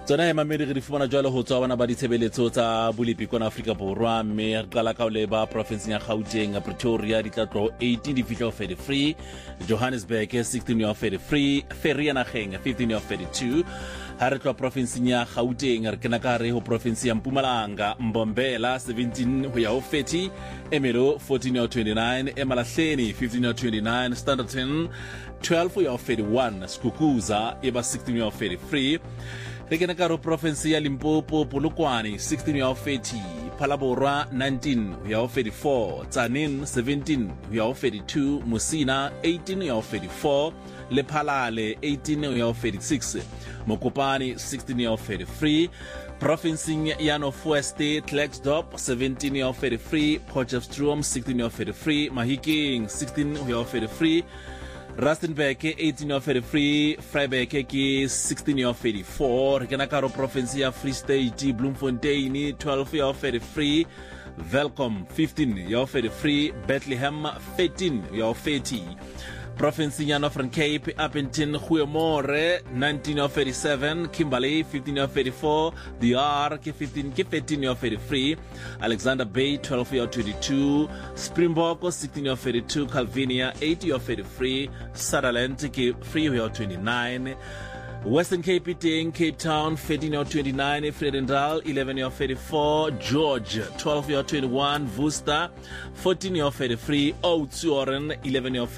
tsona mamedi re di fumana jwale ho tswa bana ba ditshebeletso tsa bolipi kwana Afrika Borwa mme re qala ka le ba province ya Gauteng Pretoria di tla tlo 18 di fihla ho 33 Johannesburg 16 ya ho 33 Vereeniging 15 ya ho 32 ha re tloa province ya Gauteng re kena ka re ho province ya Mpumalanga Mbombela 17 ho ya ho 30 Emelo 14 ya ho 29 Emalahleni 15 ya ho 29 Standerton 12 ya ho 31 Skukuza eba 16 ya ho 33 re kena ka ro province ya Limpopo Polokwane 16 ya ho 30 Phalaborwa 19 ya ho 34 Tsanin 17 ya ho 32 Musina 18 ya ho 34 Lephalale 18 ya ho 36 Mokopane 16 ya ho 33 province ya Northwest Klerksdorp 17 ya ho 33 Potchefstroom 16 ya ho 33 Mahikeng 16 ya ho 33 Rustenburg 18 ya ho 33 Vryburg ke 16 ya ho 34 re kena ka ro province ya Free State Bloemfontein 12 ya ho 33 Welkom 15 ya ho 33 Bethlehem 13 ya ho 30 province ya Northern Cape Upington Goeiemorgen 19 ya ho 37 Kimberley 15 ya ho 34 DR ke 13 ya ho 33 Alexander Bay 12 ya ho 22 Springbok 16 ya ho 32 Calvinia 8 ya ho 33 Sutherland ke 3 ya ho 29 Western Cape teng Cape Town 14 ya ho 29 Vredendal 11 ya ho 34 George 12 ya ho 21 Worcester 14 ya ho 33 Oudtshoorn 11 ya ho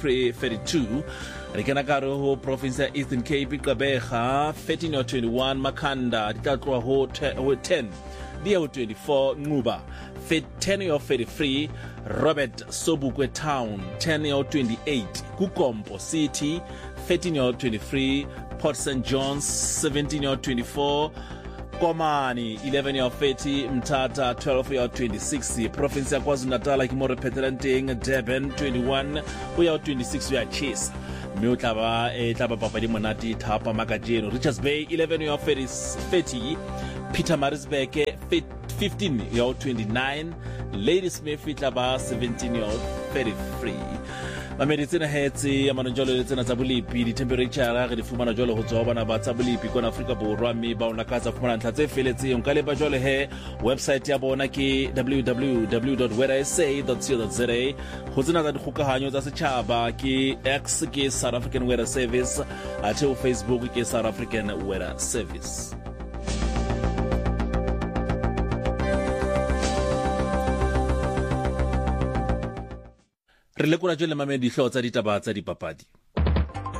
32 re kena ka re ho province ya Eastern Cape Gqeberha 13 ya ho 21 Makhanda di tla tloha ho 10 di ya ho 24 Nquba 10 ya ho 33 Robert Sobukwe Town 10 ya ho 28 Kukompo City 13 ya ho 23 Port St. John's 17 ya ho 24 Komani 11 ya ho 30 Mthatha 12 ya ho 26 province ya KwaZulu-Natal ke mo re phethelang teng Durban 21 ho ya ho 26 ya Chesa mme o tla ba papadi monate Thapa Makajeno Richards Bay 11 ya ho 30 Pietermaritzburg 15 ya ho 29 Ladysmith tla ba 17 ya ho 33 mamedi tsena hetsi ya manojolo le tsena tsa bolipi di temperature re di fumana jolo ho tswa bana ba tsa bolipi kwana Afrika Borwa mme ba ona ka tsa fumana ntla tse feletseng ka le ba jolo he website ya bona ke www.weathersa.co.za ho tsena tsa dikgokahanyo tsa setjhaba ke X ke South African Weather Service athe Facebook ke South African Weather Service. Re lekola jole mamedi hlo tsa ditaba tsa dipapadi